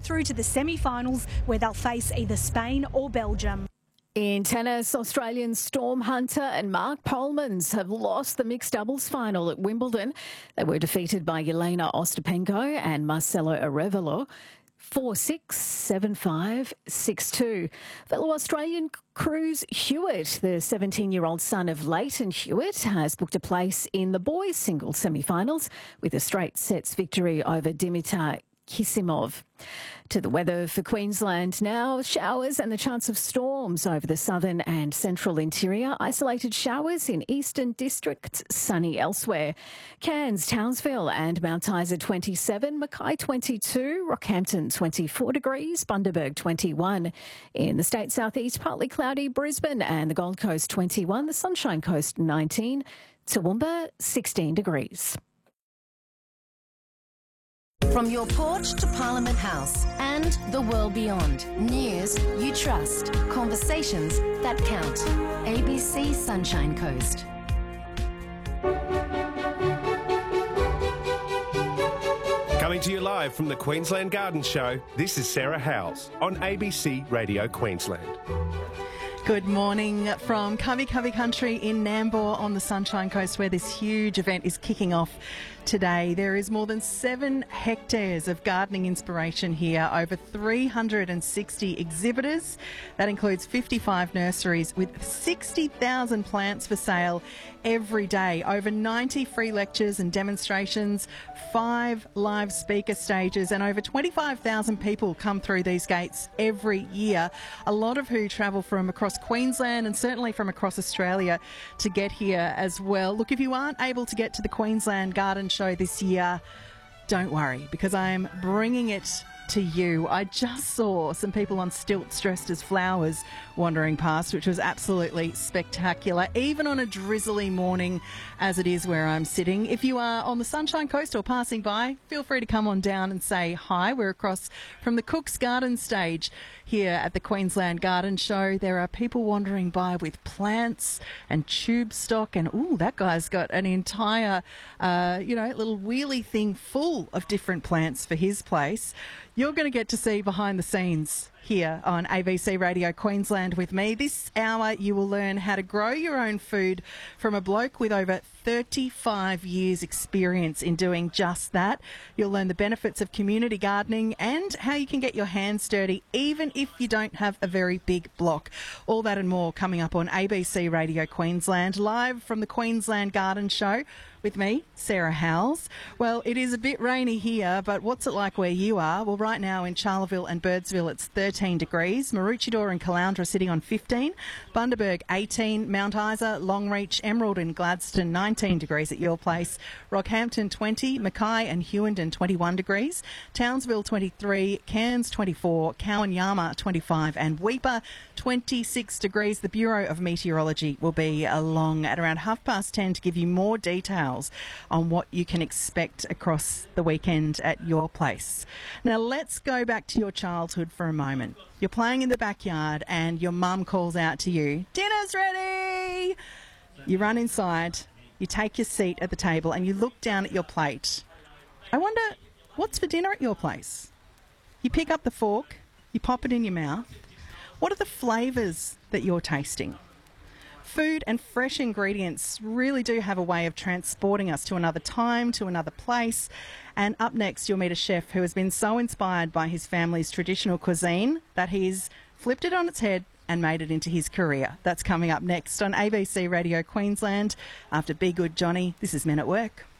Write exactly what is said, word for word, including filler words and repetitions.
through to the semi-finals where they'll face either Spain or Belgium. In tennis, Australian Storm Hunter and Mark Polmans have lost the mixed doubles final at Wimbledon. They were defeated by Jelena Ostapenko and Marcelo Arevalo. four six, seven five, six two. Fellow Australian Cruz Hewitt, the seventeen-year-old son of Leighton Hewitt, has booked a place in the boys' singles semi-finals with a straight sets victory over Dimitar Kisimov. To the weather for Queensland now, showers and the chance of storms over the southern and central interior, isolated showers in eastern districts, sunny elsewhere. Cairns, Townsville and Mount Isa twenty-seven, Mackay twenty-two, Rockhampton twenty-four degrees, Bundaberg twenty-one. In the state southeast, partly cloudy, Brisbane and the Gold Coast twenty-one, the Sunshine Coast nineteen, Toowoomba sixteen degrees. From your porch to Parliament House and the world beyond. News you trust. Conversations that count. A B C Sunshine Coast. Coming to you live from the Queensland Garden Show, this is Sarah Howells on A B C Radio Queensland. Good morning from Covey Covey Country in Nambour on the Sunshine Coast, where this huge event is kicking off today. There is more than seven hectares of gardening inspiration here, over three hundred sixty exhibitors. That includes fifty-five nurseries with sixty thousand plants for sale every day, over ninety free lectures and demonstrations, five live speaker stages, and over twenty-five thousand people come through these gates every year, a lot of who travel from across Queensland and certainly from across Australia to get here as well. Look, if you aren't able to get to the Queensland Garden Show this year, don't worry, because I am bringing it to you. I just saw some people on stilts dressed as flowers wandering past, which was absolutely spectacular, even on a drizzly morning as it is where I'm sitting. If you are on the Sunshine Coast or passing by, feel free to come on down and say hi. We're across from the Cook's Garden stage here at the Queensland Garden Show. There are people wandering by with plants and tube stock, and ooh, that guy's got an entire, uh, you know, little wheelie thing full of different plants for his place. You're going to get to see behind the scenes here on A B C Radio Queensland with me. This hour you will learn how to grow your own food from a bloke with over thirty-five years experience in doing just that. You'll learn the benefits of community gardening and how you can get your hands dirty even if you don't have a very big block. All that and more coming up on A B C Radio Queensland, live from the Queensland Garden Show with me, Sarah Howells. Well, it is a bit rainy here, but what's it like where you are? Well, right now in Charleville and Birdsville, it's thirteen degrees. Maroochydore and Caloundra sitting on fifteen. Bundaberg, eighteen. Mount Isa, Longreach, Emerald and Gladstone, nineteen degrees at your place. Rockhampton, twenty. Mackay and Hewenden, twenty-one degrees. Townsville, twenty-three. Cairns, twenty-four. Cowan-Yarma, twenty-five. And Weipa, twenty-six degrees. The Bureau of Meteorology will be along at around half past ten to give you more details on what you can expect across the weekend at your place. Now, let's go back to your childhood for a moment. You're playing in the backyard and your mum calls out to you, "Dinner's ready!" You run inside, you take your seat at the table and you look down at your plate. I wonder, what's for dinner at your place? You pick up the fork, you pop it in your mouth. What are the flavours that you're tasting? Food and fresh ingredients really do have a way of transporting us to another time, to another place. And up next, you'll meet a chef who has been so inspired by his family's traditional cuisine that he's flipped it on its head and made it into his career. That's coming up next on A B C Radio Queensland. After Be Good Johnny, this is Men at Work.